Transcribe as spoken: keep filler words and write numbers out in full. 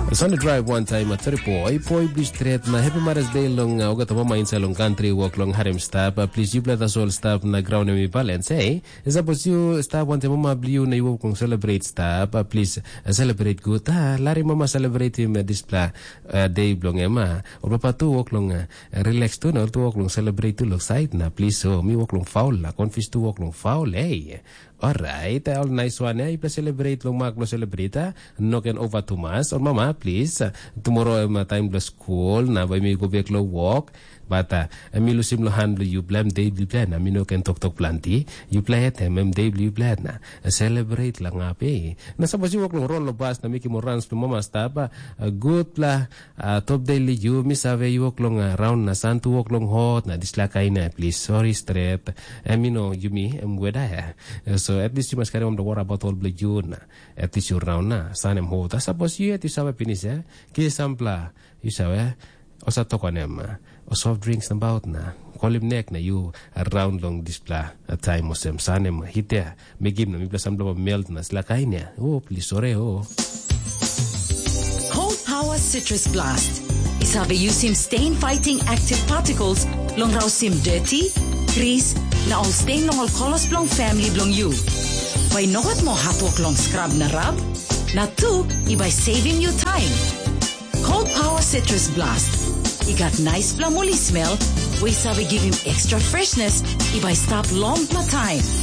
Sunday drive one time at Teripo, Ipoy Blue Street na Happy Mother's Day long ugat mama in salong country walk long harem stop. Please you let us all stop na ground mi balance eh. Suppose you stop one time mama blue na you kung celebrate stop. Please celebrate good. Ah, lari mama celebrate him display day long ema. Or papa tu walk long relax tu na tu walk long celebrate tu long side na please so mi walk long foul la confess tu walk long foul eh. Alright, all nice one eh. Ipa celebrate long mag no celebrate no can over to mass or mama please. Uh, tomorrow I'm uh, time to school na by me go back lo walk. But uh, mi lusim lo handle you blame day blue plan. I mean no can talk talk planty. You play at him day blue plan na uh, celebrate lang ape. Na suppose you walk long roll lo bus na miki mo runs to mama stop. Uh, good pla uh, top daily you miss ave you walk long uh, round na san to walk long hot na dislakay na please sorry straight. I mean no you me am weda uh, so at least you must carry on the war about all blue you na at least you round na san am hot. Suppose you at you sabe pinis eh. Kaya sampla you sabe o sa toko nema o soft drinks na baut na kolim nek na you around long display a time mo sem sanem hitea megim na mi pla sampla melt na sila kainya oh please sorry oh Cold Power Citrus Blast isabe you sim stain fighting active particles long raw sim dirty grease na all stain long all colors blong family blong you by nogat mo hatwak long scrub na rub na two ibay saving you time Cold Power Citrus Blast. He got nice plamuli smell. We sabi give him extra freshness. Ibay stop long na time.